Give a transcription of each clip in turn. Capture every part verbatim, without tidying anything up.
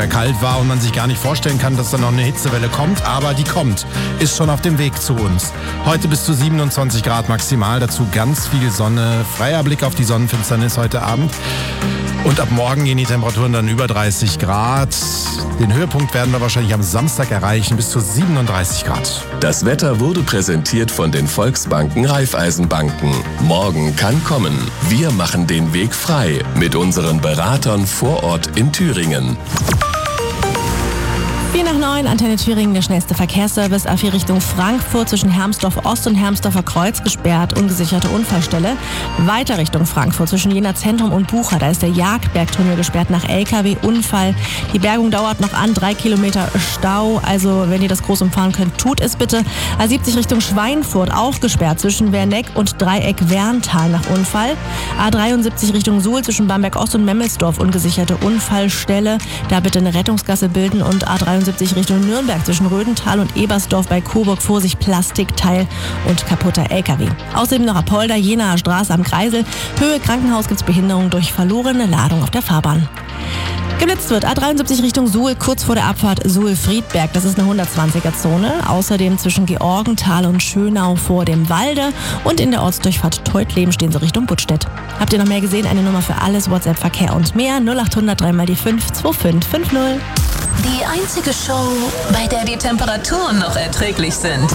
vorher kalt war und man sich gar nicht vorstellen kann, dass da noch eine Hitzewelle kommt. Aber die kommt, ist schon auf dem Weg zu uns. Heute bis zu siebenundzwanzig Grad maximal, dazu ganz viel Sonne, freier Blick auf die Sonnenfinsternis heute Abend. Und ab morgen gehen die Temperaturen dann über dreißig Grad. Den Höhepunkt werden wir wahrscheinlich am Samstag erreichen, bis zu siebenunddreißig Grad. Das Wetter wurde präsentiert von den Volksbanken Raiffeisenbanken. Morgen kann kommen. Wir machen den Weg frei mit unseren Beratern vor Ort in Thüringen. vier nach neun, Antenne Thüringen, der schnellste Verkehrsservice. A vier Richtung Frankfurt zwischen Hermsdorf Ost und Hermsdorfer Kreuz gesperrt, ungesicherte Unfallstelle. Weiter Richtung Frankfurt zwischen Jena Zentrum und Bucha, da ist der Jagdbergtunnel gesperrt nach L K W-Unfall. Die Bergung dauert noch an, drei Kilometer Stau, also wenn ihr das groß umfahren könnt, tut es bitte. A siebzig Richtung Schweinfurt, auch gesperrt zwischen Werneck und Dreieck Werntal nach Unfall. A dreiundsiebzig Richtung Suhl zwischen Bamberg Ost und Memmelsdorf, ungesicherte Unfallstelle, da bitte eine Rettungsgasse bilden. Und A dreiundsiebzig Richtung Nürnberg zwischen Rödental und Ebersdorf bei Coburg, Vorsicht, Plastikteil und kaputter L K W. Außerdem noch Apolda, Jenaer Straße am Kreisel. Höhe Krankenhaus gibt's Behinderung durch verlorene Ladung auf der Fahrbahn. Geblitzt wird A dreiundsiebzig Richtung Suhl, kurz vor der Abfahrt Suhl-Friedberg. Das ist eine hundertzwanziger-Zone. Außerdem zwischen Georgenthal und Schönau vor dem Walde. Und in der Ortsdurchfahrt Teutleben stehen sie Richtung Buttstedt. Habt ihr noch mehr gesehen? Eine Nummer für alles, WhatsApp, Verkehr und mehr. null acht hundert drei mal die fünf zwei fünf fünf null. Die einzige Show, bei der die Temperaturen noch erträglich sind.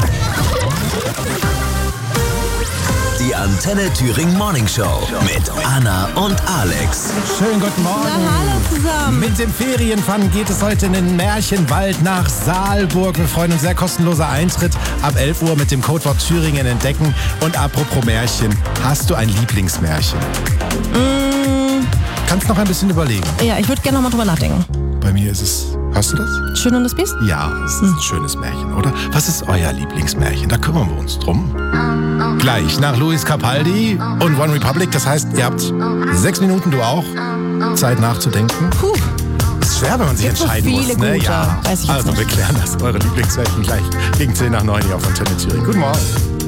Die Antenne Thüringen Morning Show mit Anna und Alex. Schönen guten Morgen. Na, hallo zusammen. Mit dem Ferienfun geht es heute in den Märchenwald nach Saalburg. Wir freuen uns sehr, kostenloser Eintritt ab elf Uhr mit dem Codewort Thüringen entdecken. Und apropos Märchen, hast du ein Lieblingsmärchen? Mm. Kannst noch ein bisschen überlegen. Ja, ich würde gerne noch mal drüber nachdenken. Bei mir ist es... Hörst du das? Schön und das Biest? Ja, es ist ein schönes Märchen, oder? Was ist euer Lieblingsmärchen? Da kümmern wir uns drum. Gleich nach Louis Capaldi und One Republic. Das heißt, ihr habt sechs Minuten, du auch, Zeit nachzudenken. Puh. Ist schwer, wenn man sich Gibt so entscheiden viele muss. Ne? gute. Ja. Weiß ich jetzt Also nicht. wir klären das. Eure Lieblingsmärchen gleich gegen zehn nach neun hier auf Antenne Thüringen. Guten Morgen.